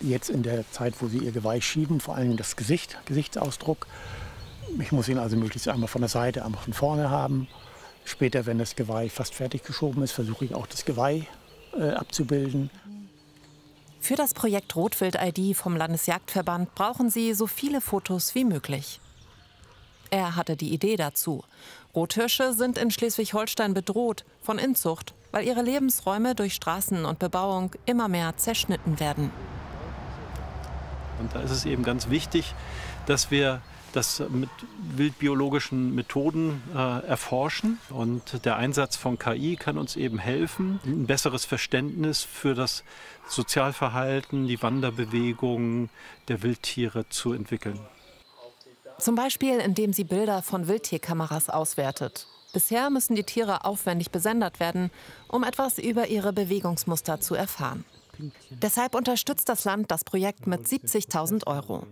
jetzt in der Zeit, wo sie ihr Geweih schieben, vor allem das Gesichtsausdruck. Ich muss ihn also möglichst einmal von der Seite, einmal von vorne haben. Später, wenn das Geweih fast fertig geschoben ist, versuche ich auch das Geweih abzubilden. Für das Projekt Rotwild-ID vom Landesjagdverband brauchen sie so viele Fotos wie möglich. Er hatte die Idee dazu. Rothirsche sind in Schleswig-Holstein bedroht von Inzucht, weil ihre Lebensräume durch Straßen und Bebauung immer mehr zerschnitten werden. Und da ist es eben ganz wichtig, dass wir das mit wildbiologischen Methoden erforschen. Und der Einsatz von KI kann uns eben helfen, ein besseres Verständnis für das Sozialverhalten, die Wanderbewegung der Wildtiere zu entwickeln. Zum Beispiel, indem sie Bilder von Wildtierkameras auswertet. Bisher müssen die Tiere aufwendig besendet werden, um etwas über ihre Bewegungsmuster zu erfahren. Deshalb unterstützt das Land das Projekt mit 70.000 €.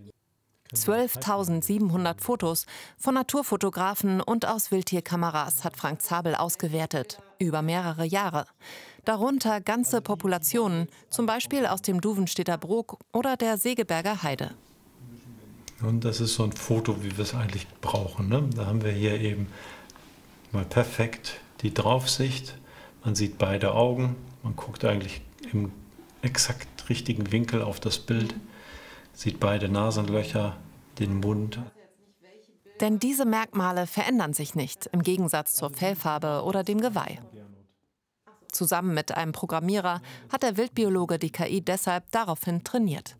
12.700 Fotos von Naturfotografen und aus Wildtierkameras hat Frank Zabel ausgewertet, über mehrere Jahre. Darunter ganze Populationen, zum Beispiel aus dem Duvenstedter Brook oder der Segeberger Heide. Und das ist so ein Foto, wie wir es eigentlich brauchen, ne? Da haben wir hier eben mal perfekt die Draufsicht. Man sieht beide Augen, man guckt eigentlich im exakt richtigen Winkel auf das Bild. Sieht beide Nasenlöcher, den Mund. Denn diese Merkmale verändern sich nicht, im Gegensatz zur Fellfarbe oder dem Geweih. Zusammen mit einem Programmierer hat der Wildbiologe die KI deshalb daraufhin trainiert.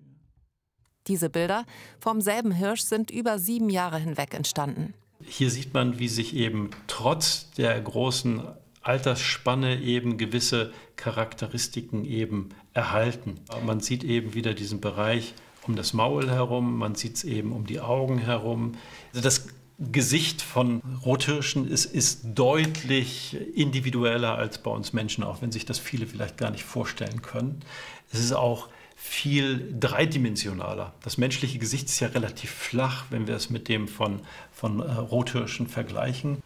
Diese Bilder vom selben Hirsch sind über 7 Jahre hinweg entstanden. Hier sieht man, wie sich eben trotz der großen Altersspanne eben gewisse Charakteristiken eben erhalten. Man sieht eben wieder diesen Bereich um das Maul herum, man sieht es eben um die Augen herum. Also das Gesicht von Rothirschen ist deutlich individueller als bei uns Menschen, auch wenn sich das viele vielleicht gar nicht vorstellen können. Es ist auch viel dreidimensionaler. Das menschliche Gesicht ist ja relativ flach, wenn wir es mit dem von Rothirschen vergleichen.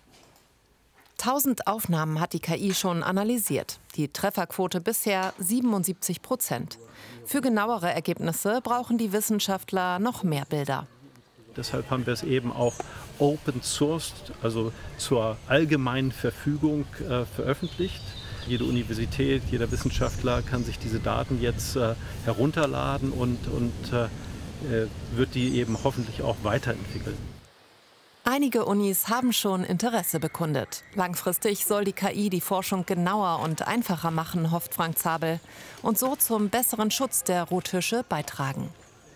1000 Aufnahmen hat die KI schon analysiert. Die Trefferquote bisher 77%. Für genauere Ergebnisse brauchen die Wissenschaftler noch mehr Bilder. Deshalb haben wir es eben auch open sourced, also zur allgemeinen Verfügung veröffentlicht. Jede Universität, jeder Wissenschaftler kann sich diese Daten jetzt herunterladen und wird die eben hoffentlich auch weiterentwickeln. Einige Unis haben schon Interesse bekundet. Langfristig soll die KI die Forschung genauer und einfacher machen, hofft Frank Zabel, und so zum besseren Schutz der Rothirsche beitragen.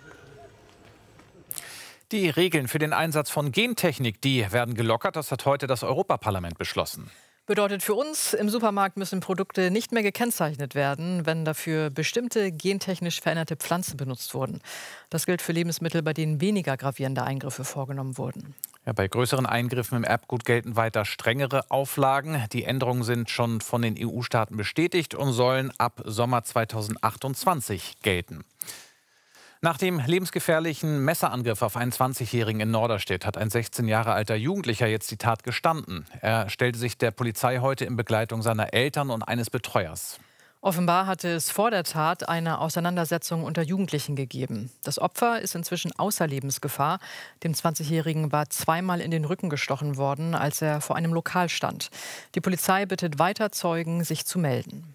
Die Regeln für den Einsatz von Gentechnik, die werden gelockert. Das hat heute das Europaparlament beschlossen. Bedeutet für uns, im Supermarkt müssen Produkte nicht mehr gekennzeichnet werden, wenn dafür bestimmte gentechnisch veränderte Pflanzen benutzt wurden. Das gilt für Lebensmittel, bei denen weniger gravierende Eingriffe vorgenommen wurden. Ja, bei größeren Eingriffen im Erbgut gelten weiter strengere Auflagen. Die Änderungen sind schon von den EU-Staaten bestätigt und sollen ab Sommer 2028 gelten. Nach dem lebensgefährlichen Messerangriff auf einen 20-Jährigen in Norderstedt hat ein 16 Jahre alter Jugendlicher jetzt die Tat gestanden. Er stellte sich der Polizei heute in Begleitung seiner Eltern und eines Betreuers. Offenbar hatte es vor der Tat eine Auseinandersetzung unter Jugendlichen gegeben. Das Opfer ist inzwischen außer Lebensgefahr. Dem 20-Jährigen war zweimal in den Rücken gestochen worden, als er vor einem Lokal stand. Die Polizei bittet weiter Zeugen, sich zu melden.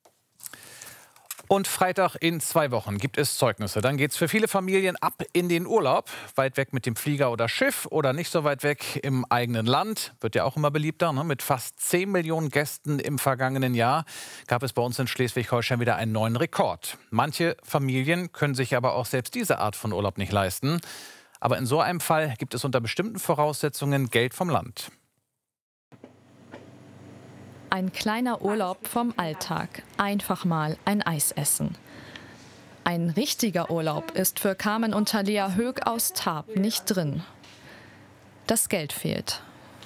Und Freitag in 2 Wochen gibt es Zeugnisse. Dann geht es für viele Familien ab in den Urlaub. Weit weg mit dem Flieger oder Schiff oder nicht so weit weg im eigenen Land. Wird ja auch immer beliebter. Ne? Mit fast 10 Millionen Gästen im vergangenen Jahr gab es bei uns in Schleswig-Holstein wieder einen neuen Rekord. Manche Familien können sich aber auch selbst diese Art von Urlaub nicht leisten. Aber in so einem Fall gibt es unter bestimmten Voraussetzungen Geld vom Land. Ein kleiner Urlaub vom Alltag. Einfach mal ein Eis essen. Ein richtiger Urlaub ist für Carmen und Thalia Höck aus Tarp nicht drin. Das Geld fehlt.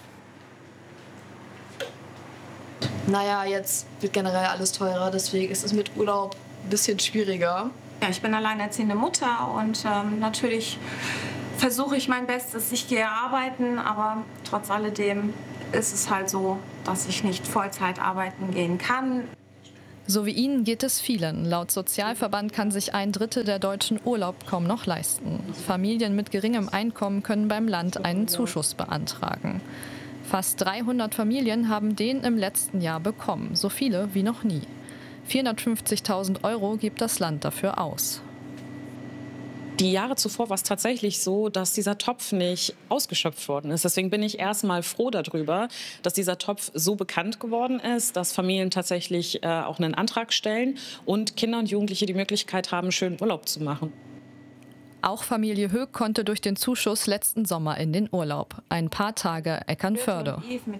Naja, jetzt wird generell alles teurer, deswegen ist es mit Urlaub ein bisschen schwieriger. Ja, ich bin alleinerziehende Mutter und natürlich versuche ich mein Bestes. Ich gehe arbeiten, aber trotz alledem ist es halt so, dass ich nicht Vollzeit arbeiten gehen kann. So wie Ihnen geht es vielen. Laut Sozialverband kann sich 1/3 der Deutschen Urlaub kaum noch leisten. Familien mit geringem Einkommen können beim Land einen Zuschuss beantragen. Fast 300 Familien haben den im letzten Jahr bekommen, so viele wie noch nie. 450.000 € gibt das Land dafür aus. Die Jahre zuvor war es tatsächlich so, dass dieser Topf nicht ausgeschöpft worden ist. Deswegen bin ich erstmal froh darüber, dass dieser Topf so bekannt geworden ist, dass Familien tatsächlich auch einen Antrag stellen und Kinder und Jugendliche die Möglichkeit haben, schönen Urlaub zu machen. Auch Familie Höck konnte durch den Zuschuss letzten Sommer in den Urlaub. Ein paar Tage Eckernförde.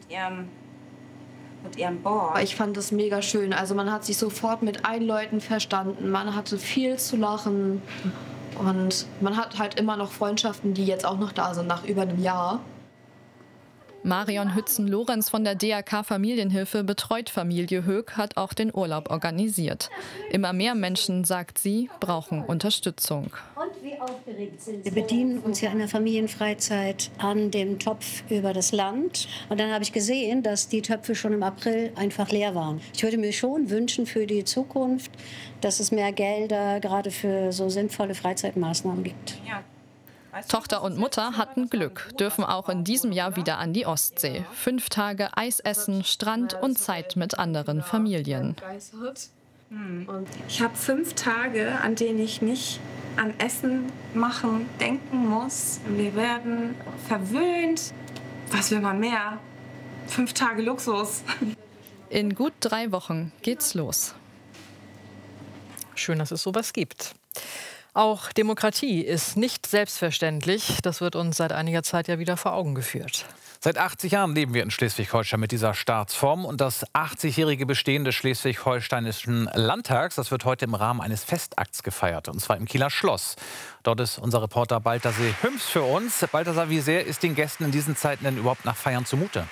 Mit ihrem Board. Ich fand das mega schön. Also man hat sich sofort mit allen Leuten verstanden. Man hatte viel zu lachen. Und man hat halt immer noch Freundschaften, die jetzt auch noch da sind, nach über einem Jahr. Marion Hützen-Lorenz von der DRK Familienhilfe betreut Familie Höck, hat auch den Urlaub organisiert. Immer mehr Menschen, sagt sie, brauchen Unterstützung. Wir bedienen uns ja in der Familienfreizeit an dem Topf über das Land. Und dann habe ich gesehen, dass die Töpfe schon im April einfach leer waren. Ich würde mir schon wünschen für die Zukunft, dass es mehr Gelder gerade für so sinnvolle Freizeitmaßnahmen gibt. Tochter und Mutter hatten Glück, dürfen auch in diesem Jahr wieder an die Ostsee. 5 Tage Eis essen, Strand und Zeit mit anderen Familien. Ich habe 5 Tage, an denen ich nicht an Essen machen denken muss. Wir werden verwöhnt. Was will man mehr? 5 Tage Luxus. In gut 3 Wochen geht's los. Schön, dass es sowas gibt. Auch Demokratie ist nicht selbstverständlich. Das wird uns seit einiger Zeit ja wieder vor Augen geführt. Seit 80 Jahren leben wir in Schleswig-Holstein mit dieser Staatsform. Und das 80-jährige Bestehen des Schleswig-Holsteinischen Landtags, das wird heute im Rahmen eines Festakts gefeiert. Und zwar im Kieler Schloss. Dort ist unser Reporter Balthasar Hüms für uns. Balthasar, wie sehr ist den Gästen in diesen Zeiten denn überhaupt nach Feiern zumute?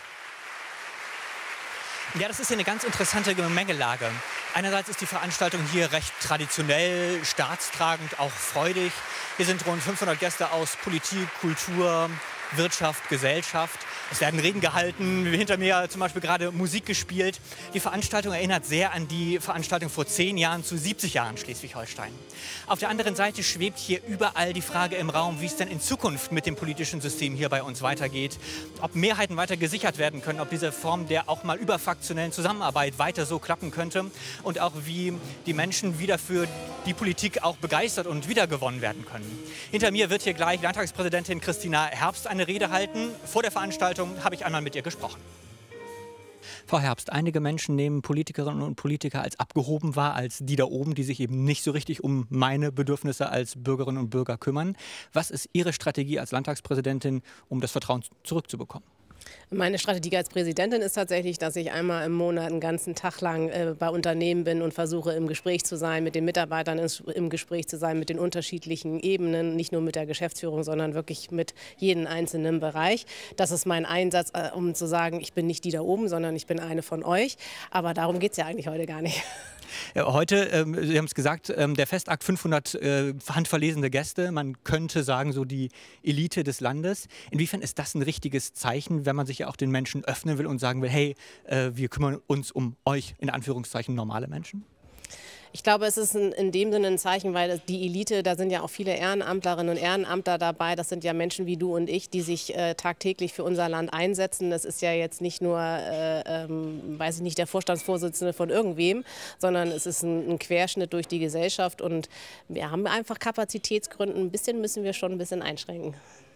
Ja, das ist ja eine ganz interessante Gemengelage. Einerseits ist die Veranstaltung hier recht traditionell, staatstragend, auch freudig. Hier sind rund 500 Gäste aus Politik, Kultur, Wirtschaft, Gesellschaft. Es werden Reden gehalten, hinter mir zum Beispiel gerade Musik gespielt. Die Veranstaltung erinnert sehr an die Veranstaltung vor 10 Jahren zu 70 Jahren Schleswig-Holstein. Auf der anderen Seite schwebt hier überall die Frage im Raum, wie es denn in Zukunft mit dem politischen System hier bei uns weitergeht. Ob Mehrheiten weiter gesichert werden können, ob diese Form der auch mal überfraktionellen Zusammenarbeit weiter so klappen könnte und auch wie die Menschen wieder für die Politik auch begeistert und wiedergewonnen werden können. Hinter mir wird hier gleich Landtagspräsidentin Christina Herbst eine Rede halten. Vor der Veranstaltung habe ich einmal mit ihr gesprochen. Frau Herbst, einige Menschen nehmen Politikerinnen und Politiker als abgehoben wahr, als die da oben, die sich eben nicht so richtig um meine Bedürfnisse als Bürgerinnen und Bürger kümmern. Was ist Ihre Strategie als Landtagspräsidentin, um das Vertrauen zurückzubekommen? Meine Strategie als Präsidentin ist tatsächlich, dass ich einmal im Monat einen ganzen Tag lang bei Unternehmen bin und versuche im Gespräch zu sein, mit den Mitarbeitern im Gespräch zu sein, mit den unterschiedlichen Ebenen, nicht nur mit der Geschäftsführung, sondern wirklich mit jedem einzelnen Bereich. Das ist mein Einsatz, um zu sagen, ich bin nicht die da oben, sondern ich bin eine von euch. Aber darum geht es ja eigentlich heute gar nicht. Ja, heute, Sie haben es gesagt, der Festakt 500 handverlesene Gäste. Man könnte sagen, so die Elite des Landes. Inwiefern ist das ein richtiges Zeichen, wenn man sich ja auch den Menschen öffnen will und sagen will, hey, wir kümmern uns um euch, in Anführungszeichen, normale Menschen? Ich glaube, es ist in dem Sinne ein Zeichen, weil die Elite, da sind ja auch viele Ehrenamtlerinnen und Ehrenamtler dabei. Das sind ja Menschen wie du und ich, die sich tagtäglich für unser Land einsetzen. Das ist ja jetzt nicht nur, weiß ich nicht, der Vorstandsvorsitzende von irgendwem, sondern es ist ein Querschnitt durch die Gesellschaft. Und wir haben einfach Kapazitätsgründen. Ein bisschen müssen wir schon ein bisschen einschränken.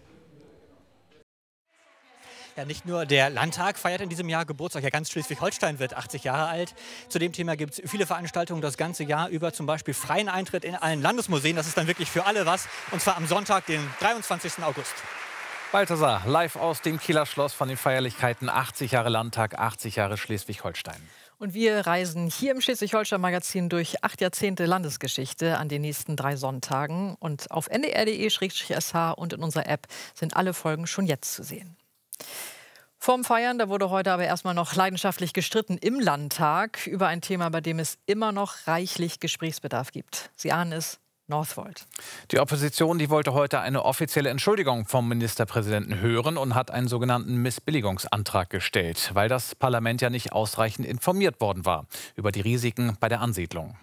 Ja, nicht nur der Landtag feiert in diesem Jahr Geburtstag, ja ganz Schleswig-Holstein wird 80 Jahre alt. Zu dem Thema gibt es viele Veranstaltungen das ganze Jahr über, zum Beispiel freien Eintritt in allen Landesmuseen. Das ist dann wirklich für alle was, und zwar am Sonntag, den 23. August. Balthasar, live aus dem Kieler Schloss von den Feierlichkeiten 80 Jahre Landtag, 80 Jahre Schleswig-Holstein. Und wir reisen hier im Schleswig-Holstein-Magazin durch 8 Jahrzehnte Landesgeschichte an den nächsten 3 Sonntagen. Und auf ndr.de/sh und in unserer App sind alle Folgen schon jetzt zu sehen. Vorm Feiern, da wurde heute aber erstmal noch leidenschaftlich gestritten im Landtag über ein Thema, bei dem es immer noch reichlich Gesprächsbedarf gibt. Sie ahnen es, Northvolt. Die Opposition, die wollte heute eine offizielle Entschuldigung vom Ministerpräsidenten hören und hat einen sogenannten Missbilligungsantrag gestellt, weil das Parlament ja nicht ausreichend informiert worden war über die Risiken bei der Ansiedlung.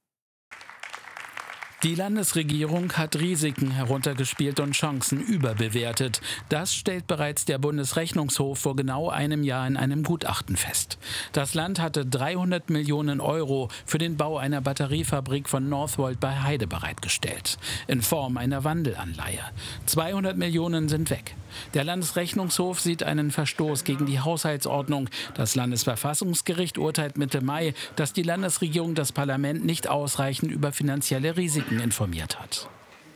Die Landesregierung hat Risiken heruntergespielt und Chancen überbewertet. Das stellt bereits der Bundesrechnungshof vor genau einem Jahr in einem Gutachten fest. Das Land hatte 300 Millionen Euro für den Bau einer Batteriefabrik von Northvolt bei Heide bereitgestellt. In Form einer Wandelanleihe. 200 Millionen sind weg. Der Landesrechnungshof sieht einen Verstoß gegen die Haushaltsordnung. Das Landesverfassungsgericht urteilt Mitte Mai, dass die Landesregierung das Parlament nicht ausreichend über finanzielle Risiken informiert hat.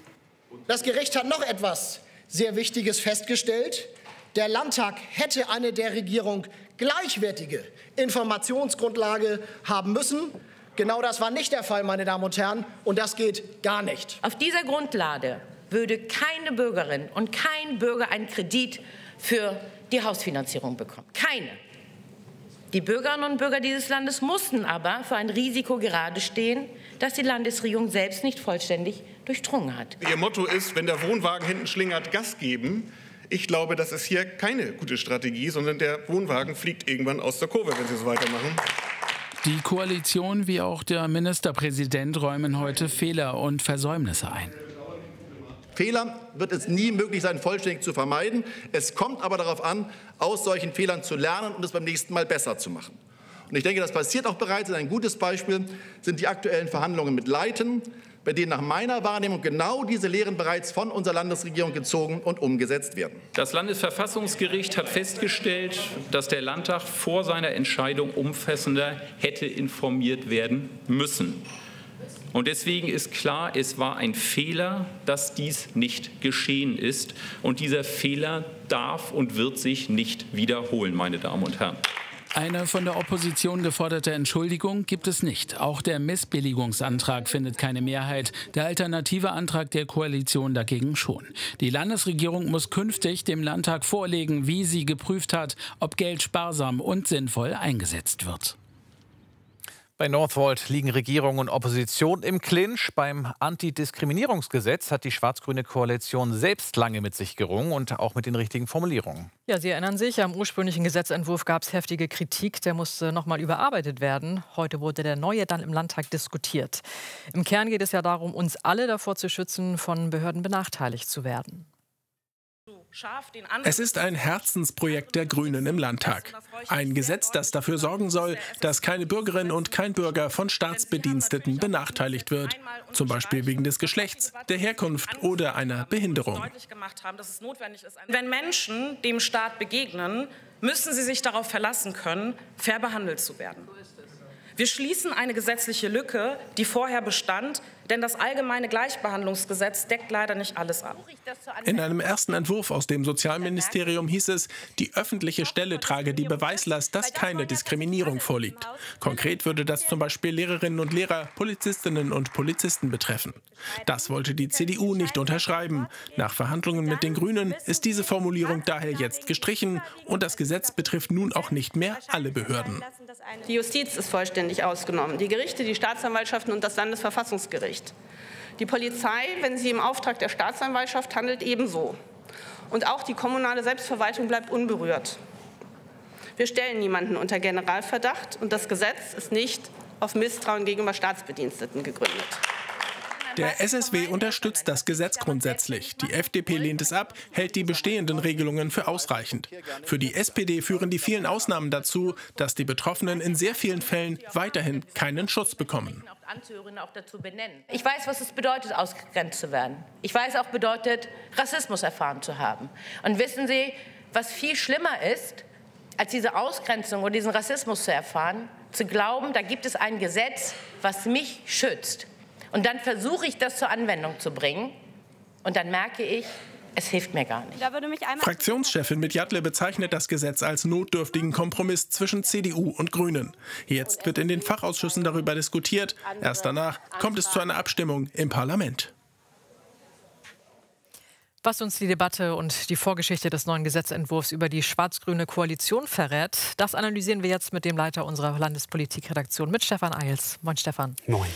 Das Gericht hat noch etwas sehr Wichtiges festgestellt. Der Landtag hätte eine der Regierung gleichwertige Informationsgrundlage haben müssen. Genau das war nicht der Fall, meine Damen und Herren, und das geht gar nicht. Auf dieser Grundlage würde keine Bürgerin und kein Bürger einen Kredit für die Hausfinanzierung bekommen. Keine. Die Bürgerinnen und Bürger dieses Landes mussten aber für ein Risiko gerade stehen, das die Landesregierung selbst nicht vollständig durchdrungen hat. Ihr Motto ist, wenn der Wohnwagen hinten schlingert, Gas geben. Ich glaube, das ist hier keine gute Strategie, sondern der Wohnwagen fliegt irgendwann aus der Kurve, wenn Sie so weitermachen. Die Koalition wie auch der Ministerpräsident räumen heute Fehler und Versäumnisse ein. Fehler wird es nie möglich sein, vollständig zu vermeiden. Es kommt aber darauf an, aus solchen Fehlern zu lernen und es beim nächsten Mal besser zu machen. Und ich denke, das passiert auch bereits. Ein gutes Beispiel sind die aktuellen Verhandlungen mit Leiten, bei denen nach meiner Wahrnehmung genau diese Lehren bereits von unserer Landesregierung gezogen und umgesetzt werden. Das Landesverfassungsgericht hat festgestellt, dass der Landtag vor seiner Entscheidung umfassender hätte informiert werden müssen. Und deswegen ist klar, es war ein Fehler, dass dies nicht geschehen ist. Und dieser Fehler darf und wird sich nicht wiederholen, meine Damen und Herren. Eine von der Opposition geforderte Entschuldigung gibt es nicht. Auch der Missbilligungsantrag findet keine Mehrheit. Der alternative Antrag der Koalition dagegen schon. Die Landesregierung muss künftig dem Landtag vorlegen, wie sie geprüft hat, ob Geld sparsam und sinnvoll eingesetzt wird. Bei Northvolt liegen Regierung und Opposition im Clinch. Beim Antidiskriminierungsgesetz hat die schwarz-grüne Koalition selbst lange mit sich gerungen und auch mit den richtigen Formulierungen. Ja, Sie erinnern sich, am ursprünglichen Gesetzentwurf gab es heftige Kritik. Der musste noch mal überarbeitet werden. Heute wurde der neue dann im Landtag diskutiert. Im Kern geht es ja darum, uns alle davor zu schützen, von Behörden benachteiligt zu werden. Es ist ein Herzensprojekt der Grünen im Landtag. Ein Gesetz, das dafür sorgen soll, dass keine Bürgerin und kein Bürger von Staatsbediensteten benachteiligt wird. Zum Beispiel wegen des Geschlechts, der Herkunft oder einer Behinderung. Wenn Menschen dem Staat begegnen, müssen sie sich darauf verlassen können, fair behandelt zu werden. Wir schließen eine gesetzliche Lücke, die vorher bestand, denn das allgemeine Gleichbehandlungsgesetz deckt leider nicht alles ab. In einem ersten Entwurf aus dem Sozialministerium hieß es, die öffentliche Stelle trage die Beweislast, dass keine Diskriminierung vorliegt. Konkret würde das zum Beispiel Lehrerinnen und Lehrer, Polizistinnen und Polizisten betreffen. Das wollte die CDU nicht unterschreiben. Nach Verhandlungen mit den Grünen ist diese Formulierung daher jetzt gestrichen und das Gesetz betrifft nun auch nicht mehr alle Behörden. Die Justiz ist vollständig ausgenommen, die Gerichte, die Staatsanwaltschaften und das Landesverfassungsgericht. Die Polizei, wenn sie im Auftrag der Staatsanwaltschaft handelt, ebenso. Und auch die kommunale Selbstverwaltung bleibt unberührt. Wir stellen niemanden unter Generalverdacht und das Gesetz ist nicht auf Misstrauen gegenüber Staatsbediensteten gegründet. Der SSW unterstützt das Gesetz grundsätzlich. Die FDP lehnt es ab, hält die bestehenden Regelungen für ausreichend. Für die SPD führen die vielen Ausnahmen dazu, dass die Betroffenen in sehr vielen Fällen weiterhin keinen Schutz bekommen. Ich weiß, was es bedeutet, ausgegrenzt zu werden. Ich weiß auch, bedeutet, Rassismus erfahren zu haben. Und wissen Sie, was viel schlimmer ist, als diese Ausgrenzung oder diesen Rassismus zu erfahren, zu glauben, da gibt es ein Gesetz, was mich schützt. Und dann versuche ich, das zur Anwendung zu bringen. Und dann merke ich, es hilft mir gar nicht. Fraktionschefin Mitjatle bezeichnet das Gesetz als notdürftigen Kompromiss zwischen CDU und Grünen. Jetzt wird in den Fachausschüssen darüber diskutiert. Erst danach kommt es zu einer Abstimmung im Parlament. Was uns die Debatte und die Vorgeschichte des neuen Gesetzentwurfs über die schwarz-grüne Koalition verrät, das analysieren wir jetzt mit dem Leiter unserer Landespolitikredaktion, mit Stefan Eils. Moin, Stefan. Moin.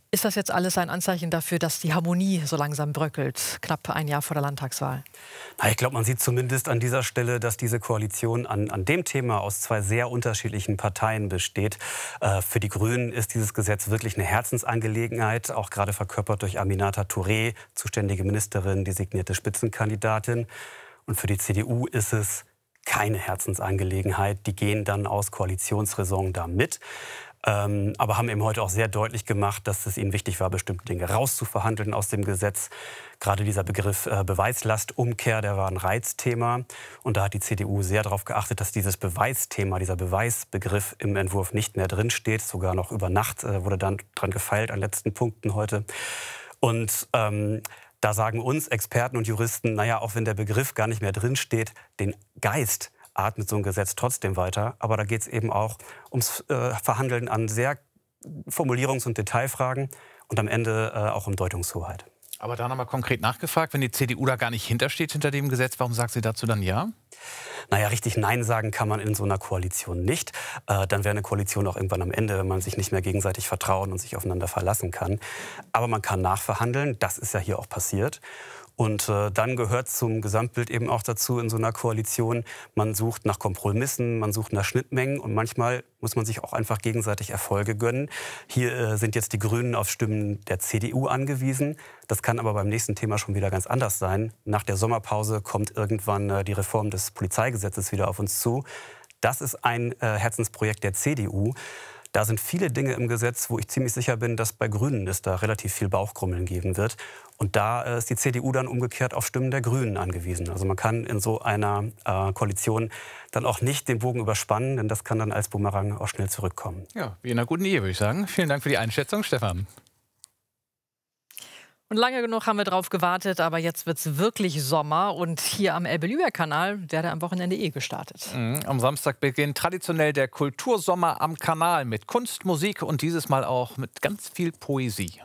Ist das jetzt alles ein Anzeichen dafür, dass die Harmonie so langsam bröckelt, knapp ein Jahr vor der Landtagswahl? Na, ich glaube, man sieht zumindest an dieser Stelle, dass diese Koalition an dem Thema aus zwei sehr unterschiedlichen Parteien besteht. Für die Grünen ist dieses Gesetz wirklich eine Herzensangelegenheit, auch gerade verkörpert durch Aminata Touré, zuständige Ministerin, designierte Spitzenkandidatin. Und für die CDU ist es keine Herzensangelegenheit. Die gehen dann aus Koalitionsräson da mit. Aber haben eben heute auch sehr deutlich gemacht, dass es ihnen wichtig war, bestimmte Dinge rauszuverhandeln aus dem Gesetz. Gerade dieser Begriff Beweislastumkehr, der war ein Reizthema. Und da hat die CDU sehr darauf geachtet, dass dieses Beweisthema, dieser Beweisbegriff im Entwurf nicht mehr drinsteht. Sogar noch über Nacht wurde dann dran gefeilt an letzten Punkten heute. Und da sagen uns Experten und Juristen, naja, auch wenn der Begriff gar nicht mehr drinsteht, den Geist atmet so ein Gesetz trotzdem weiter. Aber da geht es eben auch ums Verhandeln an sehr Formulierungs- und Detailfragen und am Ende auch um Deutungshoheit. Aber da nochmal konkret nachgefragt, wenn die CDU da gar nicht hintersteht hinter dem Gesetz, warum sagt sie dazu dann ja? Naja, richtig Nein sagen kann man in so einer Koalition nicht. Dann wäre eine Koalition auch irgendwann am Ende, wenn man sich nicht mehr gegenseitig vertrauen und sich aufeinander verlassen kann. Aber man kann nachverhandeln, das ist ja hier auch passiert. Und dann gehört zum Gesamtbild eben auch dazu in so einer Koalition, man sucht nach Kompromissen, man sucht nach Schnittmengen und manchmal muss man sich auch einfach gegenseitig Erfolge gönnen. Hier sind jetzt die Grünen auf Stimmen der CDU angewiesen. Das kann aber beim nächsten Thema schon wieder ganz anders sein. Nach der Sommerpause kommt irgendwann die Reform des Polizeigesetzes wieder auf uns zu. Das ist ein Herzensprojekt der CDU. Da sind viele Dinge im Gesetz, wo ich ziemlich sicher bin, dass bei Grünen es da relativ viel Bauchkrummeln geben wird. Und da ist die CDU dann umgekehrt auf Stimmen der Grünen angewiesen. Also man kann in so einer Koalition dann auch nicht den Bogen überspannen, denn das kann dann als Bumerang auch schnell zurückkommen. Ja, wie in einer guten Ehe, würde ich sagen. Vielen Dank für die Einschätzung, Stefan. Und lange genug haben wir drauf gewartet, aber jetzt wird es wirklich Sommer. Und hier am Elbe-Lübeck-Kanal werde am Wochenende gestartet. Am Samstag beginnt traditionell der Kultursommer am Kanal mit Kunst, Musik und dieses Mal auch mit ganz viel Poesie.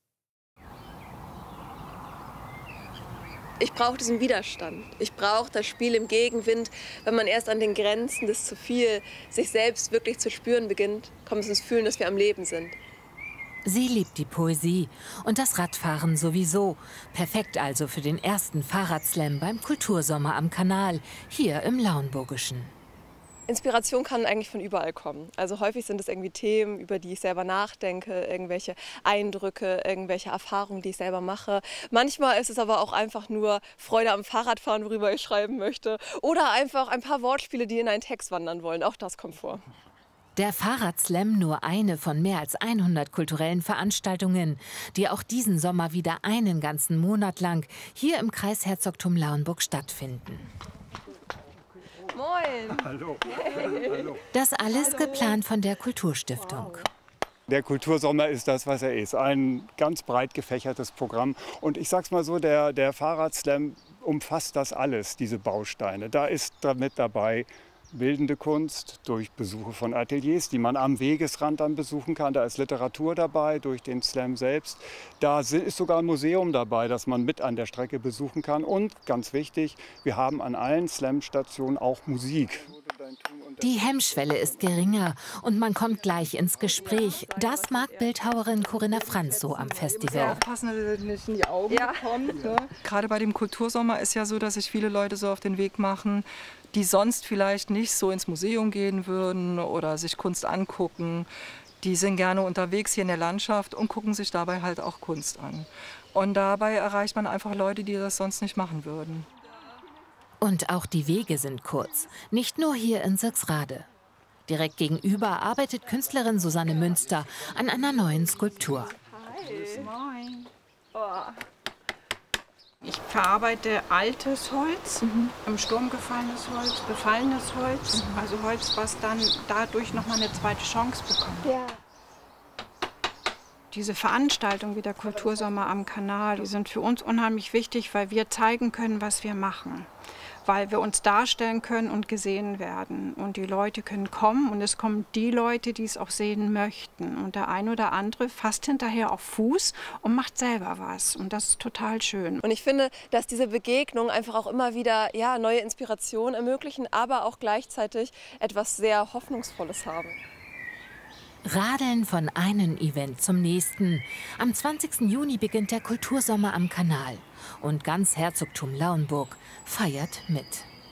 Ich brauche diesen Widerstand. Ich brauche das Spiel im Gegenwind. Wenn man erst an den Grenzen des zu viel sich selbst wirklich zu spüren beginnt, kommt es ins Fühlen, dass wir am Leben sind. Sie liebt die Poesie und das Radfahren sowieso. Perfekt also für den ersten Fahrradslam beim Kultursommer am Kanal, hier im Lauenburgischen. Inspiration kann eigentlich von überall kommen. Also häufig sind es irgendwie Themen, über die ich selber nachdenke, irgendwelche Eindrücke, irgendwelche Erfahrungen, die ich selber mache. Manchmal ist es aber auch einfach nur Freude am Fahrradfahren, worüber ich schreiben möchte. Oder einfach ein paar Wortspiele, die in einen Text wandern wollen. Auch das kommt vor. Der Fahrradslam nur eine von mehr als 100 kulturellen Veranstaltungen, die auch diesen Sommer wieder einen ganzen Monat lang hier im Kreisherzogtum Lauenburg stattfinden. Moin! Hallo. Hallo. Das alles geplant von der Kulturstiftung. Der Kultursommer ist das, was er ist. Ein ganz breit gefächertes Programm. Und ich sag's mal so, der Fahrradslam umfasst das alles, diese Bausteine. Da ist mit dabei bildende Kunst durch Besuche von Ateliers, die man am Wegesrand dann besuchen kann. Da ist Literatur dabei, durch den Slam selbst. Da ist sogar ein Museum dabei, das man mit an der Strecke besuchen kann. Und ganz wichtig, wir haben an allen Slam-Stationen auch Musik. Die Hemmschwelle ist geringer und man kommt gleich ins Gespräch. Das mag Bildhauerin Corinna Franz so am Festival. Aufpassen, dass es nicht in die Augen kommt. Ne? Gerade bei dem Kultursommer ist ja so, dass sich viele Leute so auf den Weg machen, die sonst vielleicht nicht so ins Museum gehen würden oder sich Kunst angucken. Die sind gerne unterwegs hier in der Landschaft und gucken sich dabei halt auch Kunst an. Und dabei erreicht man einfach Leute, die das sonst nicht machen würden. Und auch die Wege sind kurz, nicht nur hier in Sixrade. Direkt gegenüber arbeitet Künstlerin Susanne Münster an einer neuen Skulptur. Hi. Moin. Oh. Ich verarbeite altes Holz, im Sturm gefallenes Holz, befallenes Holz, also Holz, was dann dadurch noch mal eine zweite Chance bekommt. Ja. Diese Veranstaltungen wie der Kultursommer am Kanal, die sind für uns unheimlich wichtig, weil wir zeigen können, was wir machen. Weil wir uns darstellen können und gesehen werden. Und die Leute können kommen und es kommen die Leute, die es auch sehen möchten. Und der eine oder andere fasst hinterher auf Fuß und macht selber was. Und das ist total schön. Und ich finde, dass diese Begegnungen einfach auch immer wieder neue Inspirationen ermöglichen, aber auch gleichzeitig etwas sehr Hoffnungsvolles haben. Radeln von einem Event zum nächsten. Am 20. Juni beginnt der Kultursommer am Kanal. Und ganz Herzogtum Lauenburg feiert mit.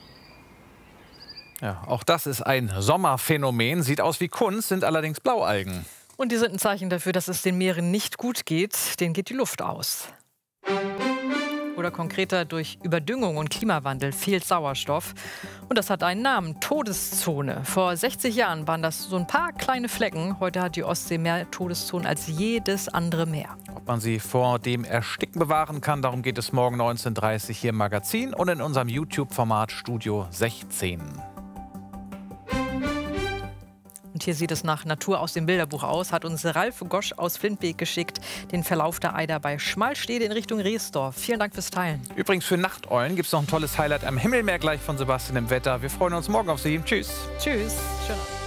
Ja, auch das ist ein Sommerphänomen. Sieht aus wie Kunst, sind allerdings Blaualgen. Und die sind ein Zeichen dafür, dass es den Meeren nicht gut geht. Denen geht die Luft aus. Oder konkreter, durch Überdüngung und Klimawandel fehlt Sauerstoff. Und das hat einen Namen, Todeszone. Vor 60 Jahren waren das so ein paar kleine Flecken. Heute hat die Ostsee mehr Todeszonen als jedes andere Meer. Ob man sie vor dem Ersticken bewahren kann, darum geht es morgen 19:30 Uhr hier im Magazin und in unserem YouTube-Format Studio 16. Und hier sieht es nach Natur aus dem Bilderbuch aus, hat uns Ralf Gosch aus Flintbeek geschickt, den Verlauf der Eider bei Schmalstede in Richtung Reesdorf. Vielen Dank fürs Teilen. Übrigens für Nachteulen gibt es noch ein tolles Highlight am Himmelmeer gleich von Sebastian im Wetter. Wir freuen uns morgen auf Sie. Tschüss. Tschüss. Schön.